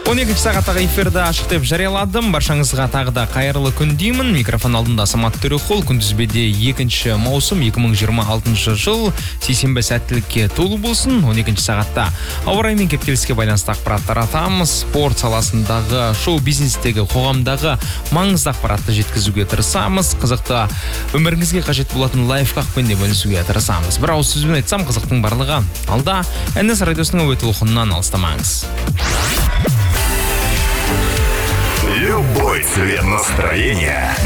12 сағаттағы эфирді ашық деп жарияладым. Баршаңызға тағы да қайырлы күн деймін. Микрофон алдында Самат Төрехол. Күндізбеде 2 маусым 2026 жыл. Сейсенбі сәттілікке толы болсын. 12 сағатта ауа райымен кептеліске байланысты ақпараттар атамыз. Спорт саласындағы, шоу-бизнестегі, қоғамдағы маңызды ақпаратты жеткізуге тырысамыз. Қызықты өміріңізге қажет болатын лайфхакпен де бөлісуге тырысамыз. Бір ауыз сөзбен айтсам, қызықтың барлығы алда. НС радиосының әуе толқынынан алыстамаңыз. Любой цвет настроения